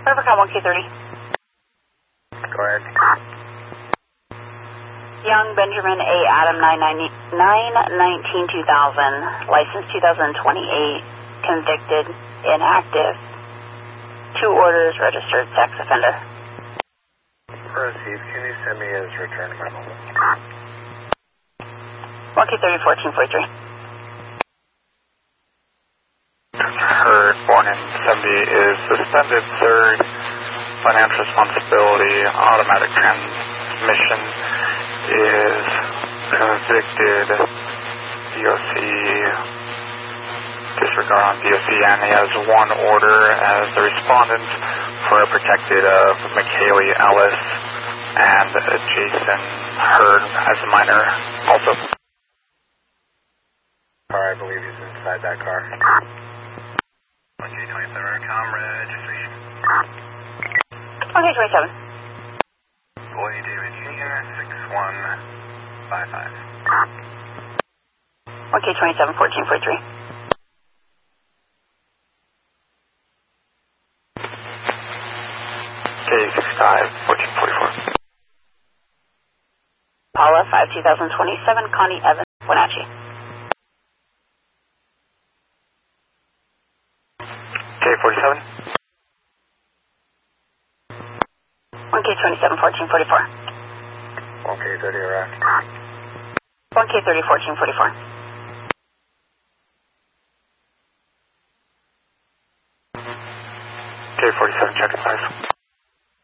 Rivercom 1K30. Go ahead. Young Benjamin A. Adam 919-2000, license 2028, convicted, inactive, 2 orders, registered sex offender. Received. Can you send me his return memo? 1K30 1443. Heard, born in 70, is suspended third, financial responsibility, automatic transmission, is convicted, DOC, disregard on DOC, and he has 1 order as the respondent for a protected of McKaylee Ellis and Jason Heard as a minor also. Car, I believe he's inside that car. 1K27, com registration. 1K27. Boy David Jr., 6155. 1K27 1443. K65 1444. Paula 5 2027, Connie Evans, Wenatchee. K47. 1K27 1444. 1K30 around. 1K30 1444.